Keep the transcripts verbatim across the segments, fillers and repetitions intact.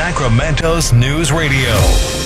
Sacramento's News Radio.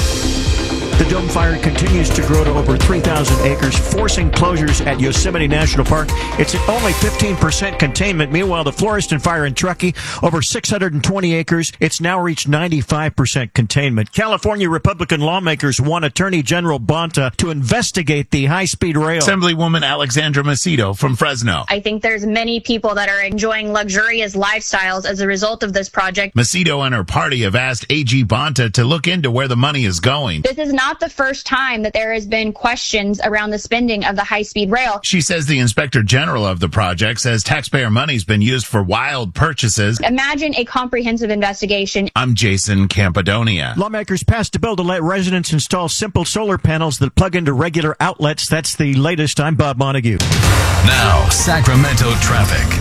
The Dome Fire continues to grow to over three thousand acres, forcing closures at Yosemite National Park. It's at only fifteen percent containment. Meanwhile, the Florestan Fire in Truckee, over six hundred twenty acres, it's now reached ninety-five percent containment. California Republican lawmakers want Attorney General Bonta to investigate the high-speed rail. Assemblywoman Alexandra Macedo from Fresno. I think there's many people that are enjoying luxurious lifestyles as a result of this project. Macedo and her party have asked A G Bonta to look into where the money is going. This is not the first time that there has been questions around the spending of the high-speed rail. She says the Inspector General of the project says taxpayer money's been used for wild purchases. Imagine a comprehensive investigation. I'm Jason Campadonia. Lawmakers passed a bill to let residents install simple solar panels that plug into regular outlets. That's the latest. I'm Bob Montague. Now, Sacramento traffic.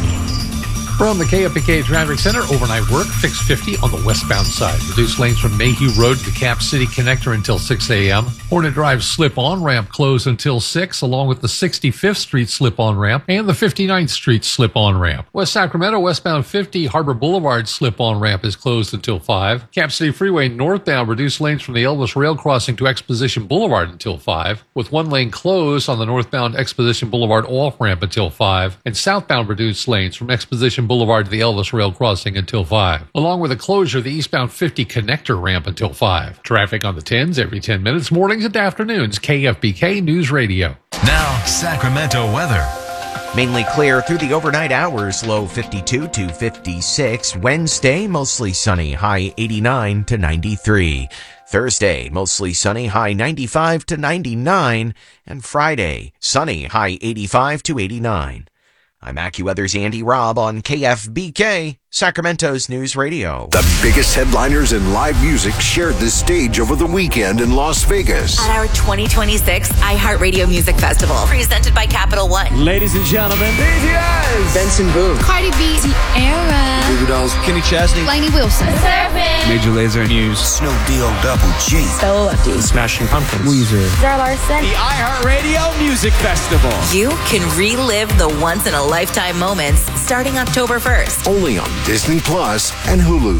From the K F B K Traffic Center, overnight work, fix fifty on the westbound side. Reduce lanes from Mayhew Road to the Cap City Connector until six a.m. Hornet Drive slip-on ramp closed until six, along with the sixty-fifth Street slip-on ramp and the fifty-ninth Street slip-on ramp. West Sacramento, westbound fifty, Harbor Boulevard slip-on ramp is closed until five. Cap City Freeway northbound, reduce lanes from the Elvis Rail Crossing to Exposition Boulevard until five, with one lane closed on the northbound Exposition Boulevard off-ramp until five, and southbound reduced lanes from Exposition Boulevard to the Elvis Rail Crossing until five, along with a closure of the eastbound fifty connector ramp until five. Traffic on the tens every ten minutes, mornings and afternoons. K F B K News Radio. Now, Sacramento weather. Mainly clear through the overnight hours, low fifty-two to fifty-six. Wednesday, mostly sunny, high eighty-nine to ninety-three. Thursday, mostly sunny, high ninety-five to ninety-nine. And Friday, sunny, high eighty-five to eighty-nine. I'm AccuWeather's Andy Robb on K F B K, Sacramento's News Radio. The biggest headliners in live music shared the stage over the weekend in Las Vegas. At our twenty twenty-six iHeartRadio Music Festival, presented by Capital One. Ladies and gentlemen, B T S, Benson Boone, Cardi B, Tierra, Goo Goo Dolls, Kenny Chesney, Lainey Wilson, Surfing, Major Lazer, News, Snoop Deal Double G, Stella Lefty, Smashing Pumpkins, Weezer, Zara Larson. The iHeartRadio Music Festival. You can relive the once-in-a-lifetime moments starting October first. Only on Disney Plus and Hulu.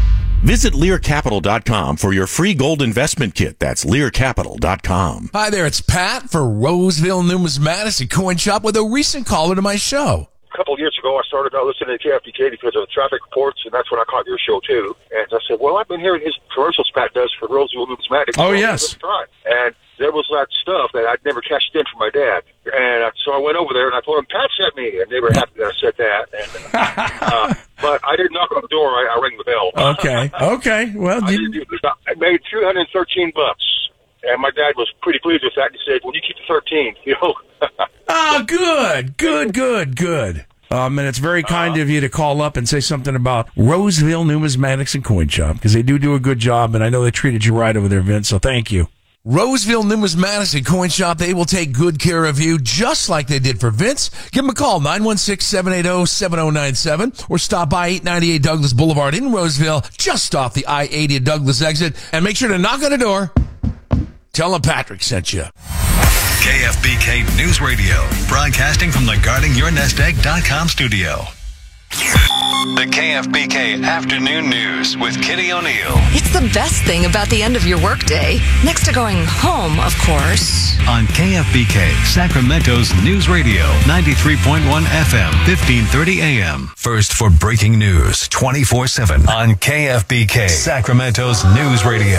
Visit Lear Capital dot com for your free gold investment kit. That's Lear Capital dot com. Hi there, it's Pat for Roseville Numismatics and Coin Shop with a recent caller to my show. A couple of years ago, I started out listening to K F B K because of the traffic reports, and that's when I caught your show, too. And I said, well, I've been hearing his commercials Pat does for Roseville Numismatics. Oh, so yes. Try. And there was that stuff that I'd never cashed in for my dad. And I, so I went over there, and I told him, Pat sent me, and they were happy that I said that. And, uh, but I didn't knock on the door. I, I rang the bell. Okay. Okay. Well, I, you... did, I made three hundred thirteen bucks. And my dad was pretty pleased with that. He said, well, you keep the thirteen, you know. Oh, good, good, good, good. Um, and it's very kind uh, of you to call up and say something about Roseville Numismatics and Coin Shop, because they do do a good job, and I know they treated you right over there, Vince, so thank you. Roseville Numismatics and Coin Shop, they will take good care of you, just like they did for Vince. Give them a call, nine one six, seven eight zero, seven zero nine seven, or stop by eight ninety-eight Douglas Boulevard in Roseville, just off the I eighty at Douglas exit, and make sure to knock on the door. Tell them Patrick sent you. K F B K News Radio, broadcasting from the guarding your nest egg dot com studio. The K F B K Afternoon News with Kitty O'Neill. It's the best thing about the end of your workday, next to going home, of course. On K F B K, Sacramento's News Radio, ninety-three point one F M, fifteen thirty A M. First for breaking news, twenty-four seven on K F B K, Sacramento's News Radio.